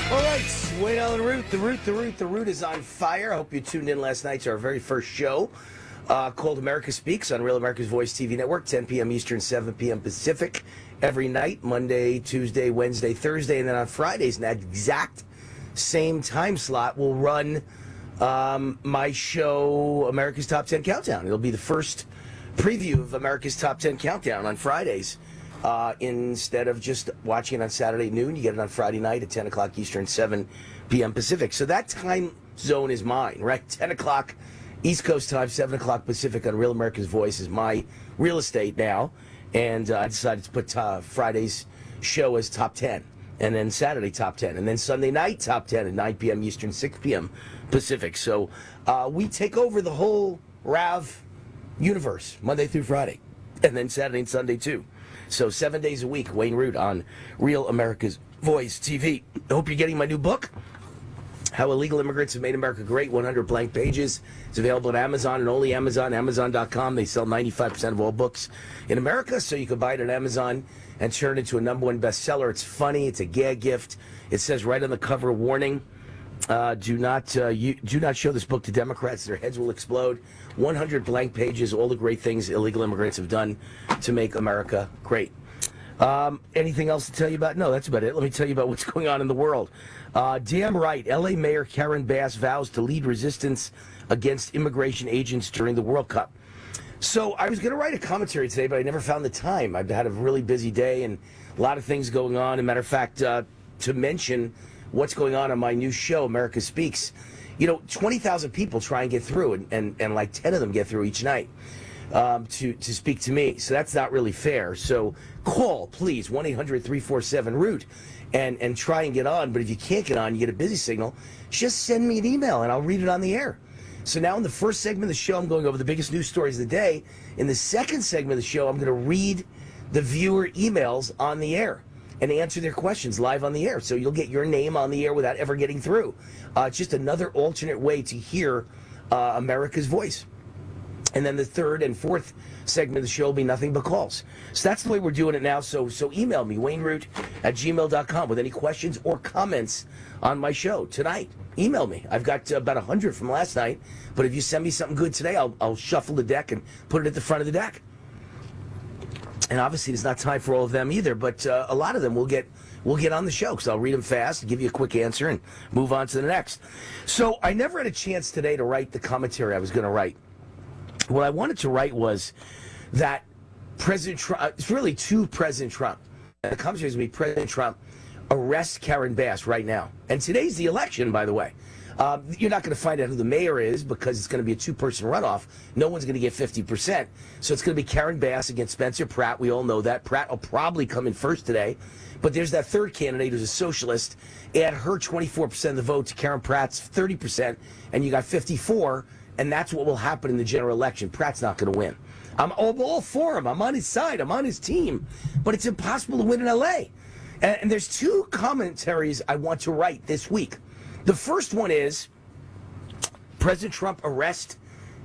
All right, Wayne Allen Root. The Root is on fire. I hope you tuned in last night to our very first show called America Speaks on Real America's Voice TV Network, 10 p.m. Eastern, 7 p.m. Pacific, every night, Monday, Tuesday, Wednesday, Thursday, and then on Fridays, in that exact same time slot, we'll run my show, America's Top 10 Countdown. It'll be the first preview of America's Top 10 Countdown on Fridays. Instead of just watching it on Saturday at noon, you get it on Friday night at 10 o'clock Eastern, 7 p.m. Pacific. So that time zone is mine, right? 10 o'clock East Coast time, 7 o'clock Pacific on Real America's Voice is my real estate now. And I decided to put Friday's show as Top 10. And then Saturday, Top 10. And then Sunday night, Top 10 at 9 p.m. Eastern, 6 p.m. Pacific. So we take over the whole RAV universe, Monday through Friday. And then Saturday and Sunday, too. So 7 days a week, Wayne Root on Real America's Voice TV. I hope you're getting my new book, How Illegal Immigrants Have Made America Great, 100 Blank Pages. It's available at Amazon and only Amazon, Amazon.com. They sell 95% of all books in America, so you can buy it at Amazon and turn it into a #1 bestseller. It's funny. It's a gag gift. It says right on the cover, warning, do not show this book to Democrats. Their heads will explode. 100 blank pages, all the great things illegal immigrants have done to make America great. Anything else to tell you about? No, that's about it. Let me tell you about what's going on in the world. Damn right, L.A. Mayor Karen Bass vows to lead resistance against immigration agents during the World Cup. So I was going to write a commentary today, but I never found the time. I've had a really busy day and a lot of things going on. As a matter of fact, to mention what's going on my new show, America Speaks, 20,000 people try and get through, and like 10 of them get through each night to speak to me. So that's not really fair. So call, please, 1-800-347-ROOT, and try and get on. But if you can't get on, you get a busy signal, just send me an email, and I'll read it on the air. So now in the first segment of the show, I'm going over the biggest news stories of the day. In the second segment of the show, I'm going to read the viewer emails on the air and answer their questions live on the air. So you'll get your name on the air without ever getting through. It's just another alternate way to hear America's voice. And then the third and fourth segment of the show will be nothing but calls. So that's the way we're doing it now. So email me, wayneroot@gmail.com, with any questions or comments on my show tonight. Email me. I've got about 100 from last night. But if you send me something good today, I'll shuffle the deck and put it at the front of the deck. And obviously, there's not time for all of them either, but a lot of them we'll get on the show, because I'll read them fast, give you a quick answer, and move on to the next. So I never had a chance today to write the commentary I was going to write. What I wanted to write was that President Trump, it's really to President Trump. And the commentary is going to be President Trump arrest Karen Bass right now. And today's the election, by the way. You're not going to find out who the mayor is, because it's going to be a two-person runoff. No one's going to get 50%. So it's going to be Karen Bass against Spencer Pratt. We all know that. Pratt will probably come in first today. But there's that third candidate who's a socialist. Add her 24% of the vote to Karen Pratt's 30%, and you got 54, and that's what will happen in the general election. Pratt's not going to win. I'm all for him. I'm on his side. I'm on his team. But it's impossible to win in L.A. And there's two commentaries I want to write this week. The first one is President Trump arrest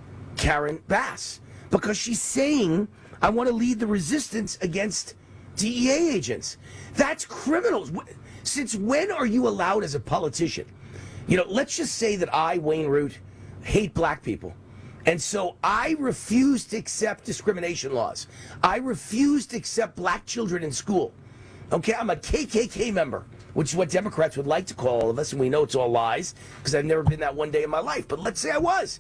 Karen Bass because she's saying, I want to lead the resistance against DEA agents. That's criminals. Since when are you allowed as a politician? Let's just say that I, Wayne Root, hate black people. And so I refuse to accept discrimination laws. I refuse to accept black children in school. Okay, I'm a KKK member, which is what Democrats would like to call all of us, and we know it's all lies, because I've never been that one day in my life. But let's say I was.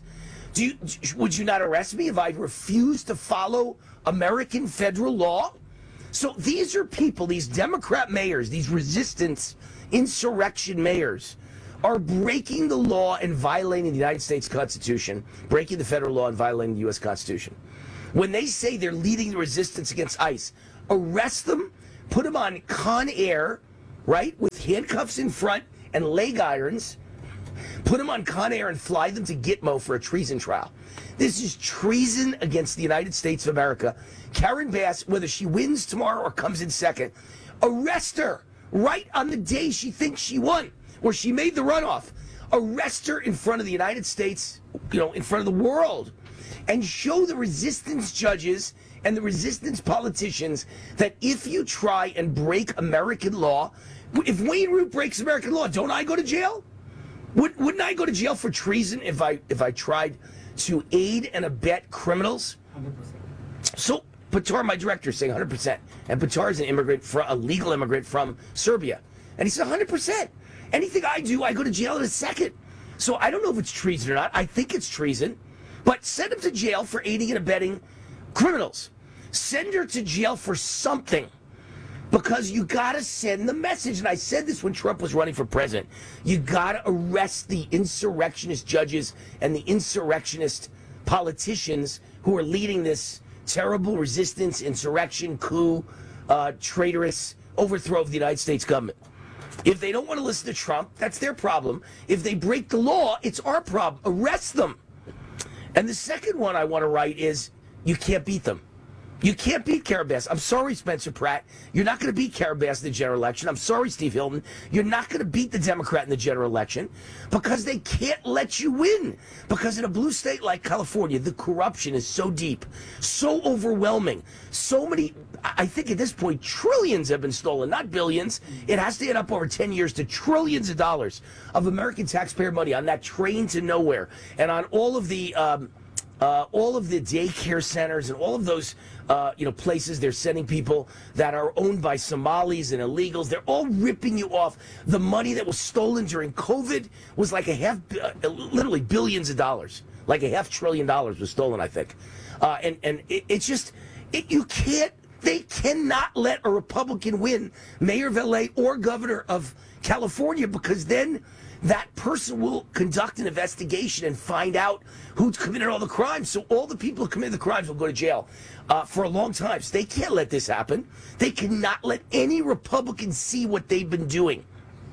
Would you not arrest me if I refused to follow American federal law? So these are people, these Democrat mayors, these resistance, insurrection mayors, are breaking the law and violating the United States Constitution, breaking the federal law and violating the U.S. Constitution. When they say they're leading the resistance against ICE, arrest them, put them on Con Air, right, with handcuffs in front and leg irons, put them on Con Air and fly them to Gitmo for a treason trial. This is treason against the United States of America. Karen Bass, whether she wins tomorrow or comes in second, arrest her right on the day she thinks she won, or she made the runoff. Arrest her in front of the United States, in front of the world, and show the resistance judges and the resistance politicians that if you try and break American law, If Wayne Root breaks American law, don't I go to jail? Wouldn't I go to jail for treason if I tried to aid and abet criminals? 100%. So Petar, my director, is saying 100%. And Petar is an immigrant, a legal immigrant from Serbia. And he said 100%. Anything I do, I go to jail in a second. So I don't know if it's treason or not. I think it's treason. But send him to jail for aiding and abetting criminals. Send her to jail for something. Because you got to send the message. And I said this when Trump was running for president. You got to arrest the insurrectionist judges and the insurrectionist politicians who are leading this terrible resistance, insurrection, coup, traitorous overthrow of the United States government. If they don't want to listen to Trump, that's their problem. If they break the law, it's our problem. Arrest them. And the second one I want to write is, you can't beat them. You can't beat Karabas. I'm sorry, Spencer Pratt. You're not going to beat Karabas in the general election. I'm sorry, Steve Hilton. You're not going to beat the Democrat in the general election because they can't let you win. Because in a blue state like California, the corruption is so deep, so overwhelming. So many, I think at this point, trillions have been stolen, not billions. It has to add up over 10 years to trillions of dollars of American taxpayer money on that train to nowhere and on all of the daycare centers and all of those places they're sending people that are owned by Somalis and illegals. They're all ripping you off. The money that was stolen during COVID was like literally billions of dollars. Like $500 billion was stolen, I think. They cannot let a Republican win mayor of LA or governor of California, because then that person will conduct an investigation and find out who's committed all the crimes. So all the people who committed the crimes will go to jail for a long time. So they can't let this happen. They cannot let any Republican see what they've been doing.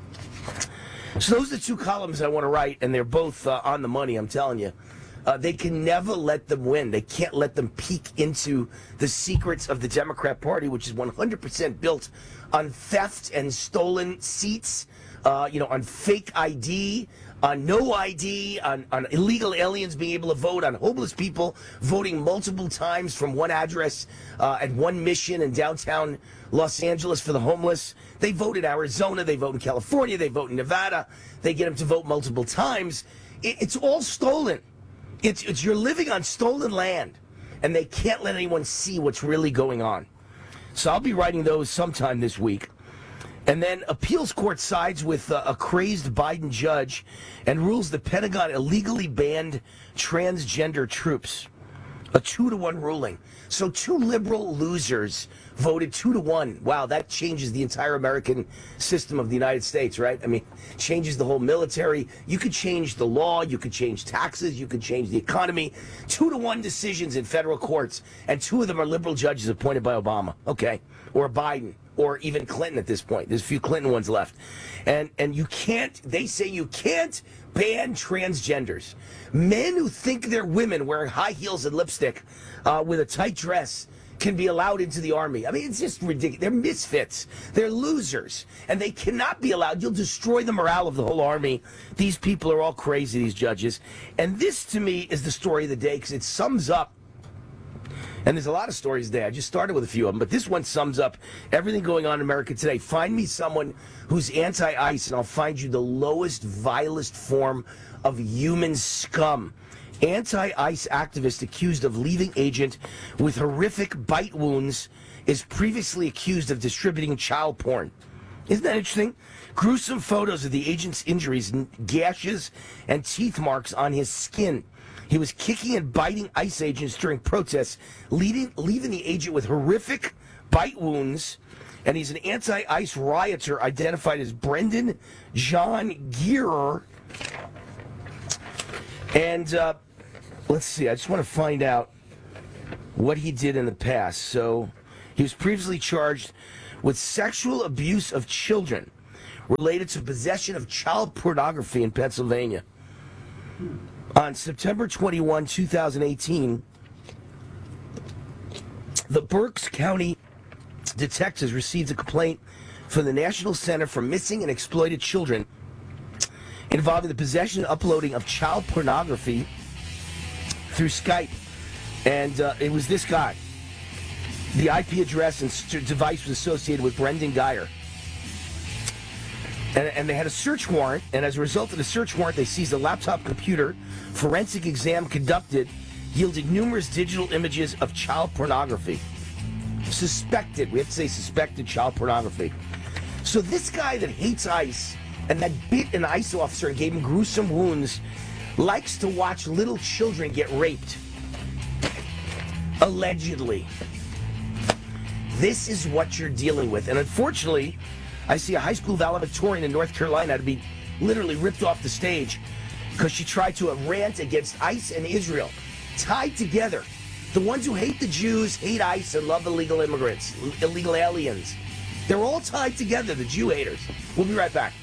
So those are the two columns I want to write, and they're both on the money, I'm telling you. They can never let them win. They can't let them peek into the secrets of the Democrat Party, which is 100% built on theft and stolen seats, on fake ID, on no ID, on illegal aliens being able to vote, on homeless people voting multiple times from one address at one mission in downtown Los Angeles for the homeless. They vote in Arizona, they vote in California, they vote in Nevada. They get them to vote multiple times. It's all stolen. It's you're living on stolen land, and they can't let anyone see what's really going on. So I'll be writing those sometime this week. And then appeals court sides with a crazed Biden judge and rules the Pentagon illegally banned transgender troops. A 2-to-1 ruling. So two liberal losers voted 2-to-1. Wow, that changes the entire American system of the United States, right? I mean, changes the whole military. You could change the law. You could change taxes. You could change the economy. 2-to-1 decisions in federal courts. And two of them are liberal judges appointed by Obama. Okay. Or Biden. Or even Clinton at this point. There's a few Clinton ones left. And you can't, they say you can't ban transgenders. Men who think they're women wearing high heels and lipstick with a tight dress can be allowed into the army. I mean, it's just ridiculous. They're misfits. They're losers. And they cannot be allowed. You'll destroy the morale of the whole army. These people are all crazy, these judges. And this, to me, is the story of the day, because it sums up. And there's a lot of stories today. I just started with a few of them, but this one sums up everything going on in America today. Find me someone who's anti-ICE, and I'll find you the lowest, vilest form of human scum. Anti-ICE activist accused of leaving agent with horrific bite wounds is previously accused of distributing child porn. Isn't that interesting? Gruesome photos of the agent's injuries, gashes, and teeth marks on his skin. He was kicking and biting ICE agents during protests, leaving the agent with horrific bite wounds. And he's an anti-ICE rioter identified as Brendan John Gearer. And let's see, I just want to find out what he did in the past. So he was previously charged with sexual abuse of children related to possession of child pornography in Pennsylvania. On September 21, 2018, the Berks County detectives received a complaint from the National Center for Missing and Exploited Children involving the possession and uploading of child pornography through Skype. And it was this guy. The IP address and device was associated with Brendan Geyer. And they had a search warrant, and as a result of the search warrant, they seized a laptop computer. Forensic exam conducted, yielding numerous digital images of child pornography. Suspected, we have to say suspected child pornography. So this guy that hates ICE and that bit an ICE officer and gave him gruesome wounds likes to watch little children get raped. Allegedly. This is what you're dealing with. And unfortunately, I see a high school valedictorian in North Carolina to be literally ripped off the stage because she tried to rant against ICE and Israel. Tied together. The ones who hate the Jews, hate ICE, and love illegal immigrants, illegal aliens. They're all tied together, the Jew haters. We'll be right back.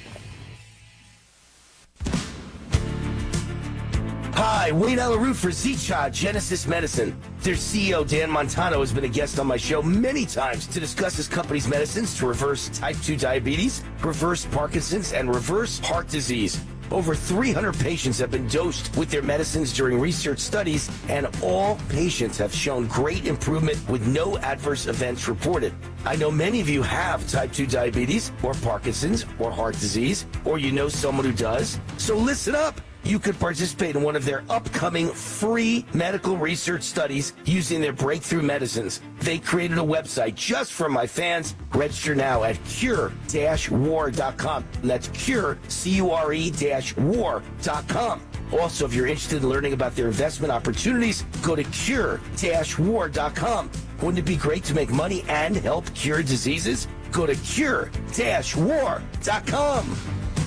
Hi, Wayne Allyn Root for Zcha Genesis Medicine. Their CEO, Dan Montano, has been a guest on my show many times to discuss his company's medicines to reverse type 2 diabetes, reverse Parkinson's, and reverse heart disease. Over 300 patients have been dosed with their medicines during research studies, and all patients have shown great improvement with no adverse events reported. I know many of you have type 2 diabetes, or Parkinson's, or heart disease, or you know someone who does. So listen up. You could participate in one of their upcoming free medical research studies using their breakthrough medicines. They created a website just for my fans. Register now at cure-war.com. That's cure, C-U-R-E-war.com. Also, if you're interested in learning about their investment opportunities, go to cure-war.com. Wouldn't it be great to make money and help cure diseases? Go to cure-war.com.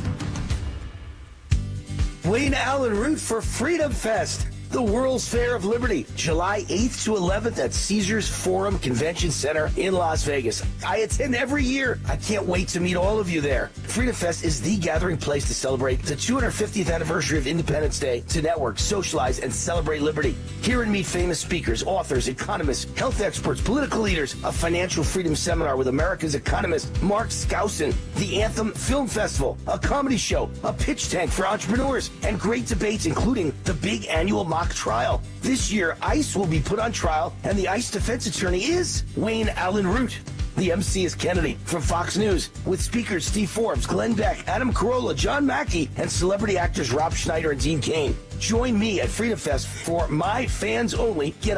Wayne Allyn Root for Freedom Fest, the World's Fair of Liberty, July 8th to 11th at Caesars Forum Convention Center in Las Vegas. I attend every year. I can't wait to meet all of you there. Freedom Fest is the gathering place to celebrate the 250th anniversary of Independence Day, to network, socialize, and celebrate liberty. Hear and meet famous speakers, authors, economists, health experts, political leaders, a financial freedom seminar with America's economist Mark Skousen, the Anthem Film Festival, a comedy show, a pitch tank for entrepreneurs, and great debates including the big annual mock trial. This year, ICE will be put on trial, and the ICE defense attorney is Wayne Allyn Root. The MC is Kennedy from Fox News, with speakers Steve Forbes, Glenn Beck, Adam Carolla, John Mackey, and celebrity actors Rob Schneider and Dean Cain. Join me at Freedom Fest for my fans only. Get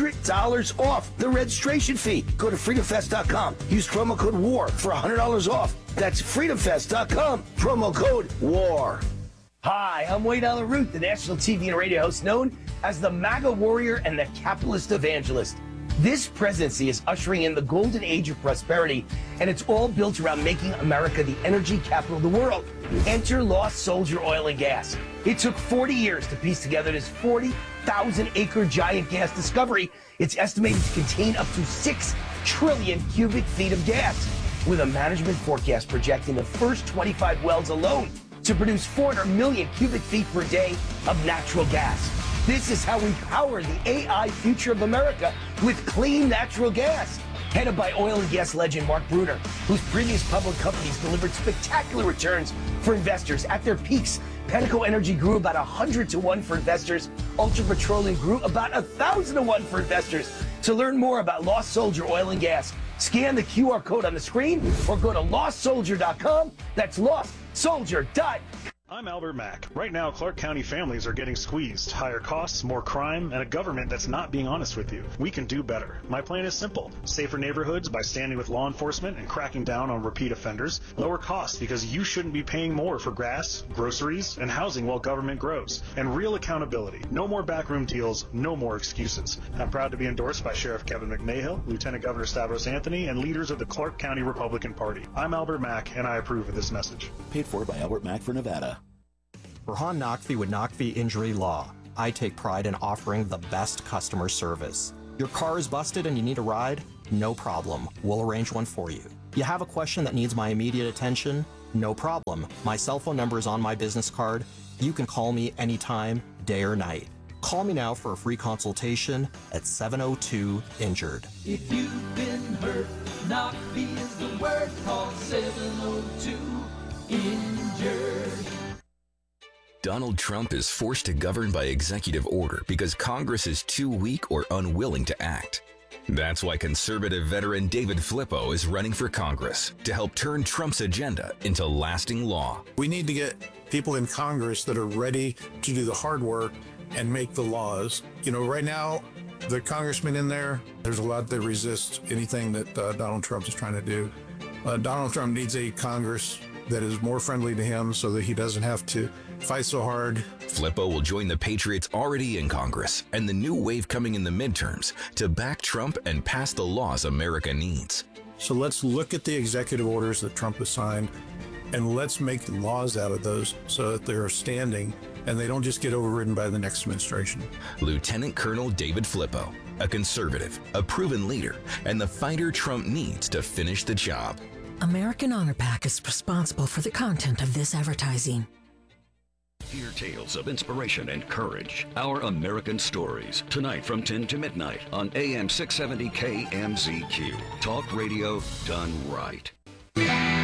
$100 off the registration fee. Go to freedomfest.com. Use promo code WAR for $100 off. That's freedomfest.com. Promo code WAR. Hi, I'm Wayne Allyn Root, the national TV and radio host known as the MAGA warrior and the capitalist evangelist. This presidency is ushering in the golden age of prosperity, and it's all built around making America the energy capital of the world. Enter Lost Soldier Oil and Gas. It took 40 years to piece together this 40,000-acre giant gas discovery. It's estimated to contain up to 6 trillion cubic feet of gas, with a management forecast projecting the first 25 wells alone to produce 400 million cubic feet per day of natural gas. This is how we power the AI future of America, with clean natural gas. Headed by oil and gas legend Mark Bruner, whose previous public companies delivered spectacular returns for investors. At their peaks, Penteco Energy grew about 100 to 1 for investors. Ultra Petroleum grew about 1,000 to 1 for investors. To learn more about Lost Soldier Oil and Gas, scan the QR code on the screen or go to lostsoldier.com. That's lostsoldier.com. I'm Albert Mack. Right now, Clark County families are getting squeezed. Higher costs, more crime, and a government that's not being honest with you. We can do better. My plan is simple. Safer neighborhoods by standing with law enforcement and cracking down on repeat offenders. Lower costs because you shouldn't be paying more for gas, groceries, and housing while government grows. And real accountability. No more backroom deals, no more excuses. I'm proud to be endorsed by Sheriff Kevin McMahill, Lieutenant Governor Stavros Anthony, and leaders of the Clark County Republican Party. I'm Albert Mack, and I approve of this message. Paid for by Albert Mack for Nevada. Rahan Naqvi with Naqvi Injury Law. I take pride in offering the best customer service. Your car is busted and you need a ride? No problem. We'll arrange one for you. You have a question that needs my immediate attention? No problem. My cell phone number is on my business card. You can call me anytime, day or night. Call me now for a free consultation at 702-INJURED. If you've been hurt, Naqvi is the word. Call 702-INJURED. Donald Trump is forced to govern by executive order because Congress is too weak or unwilling to act. That's why conservative veteran David Flippo is running for Congress to help turn Trump's agenda into lasting law. We need to get people in Congress that are ready to do the hard work and make the laws. You know, right now, the congressmen in there's a lot that resist anything that Donald Trump is trying to do. Donald Trump needs a Congress that is more friendly to him so that he doesn't have to fight so hard. Flippo will join the Patriots already in Congress and the new wave coming in the midterms to back Trump and pass the laws America needs. So let's look at the executive orders that Trump has signed and let's make laws out of those so that they're standing and they don't just get overridden by the next administration. Lieutenant Colonel David Flippo, a conservative, a proven leader, and the fighter Trump needs to finish the job. American Honor Pack is responsible for the content of this advertising. Hear tales of inspiration and courage. Our American Stories. Tonight from 10 to midnight on AM 670 KMZQ. Talk radio done right.